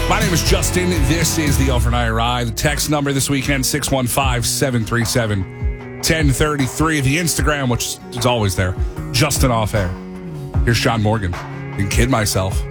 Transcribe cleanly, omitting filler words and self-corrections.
My name is Justin. This is the Overnight Ride. The text number this weekend, 615-737-1033. The Instagram, which is always there, Justin Off Air. Here's Sean Morgan and Kid Myself.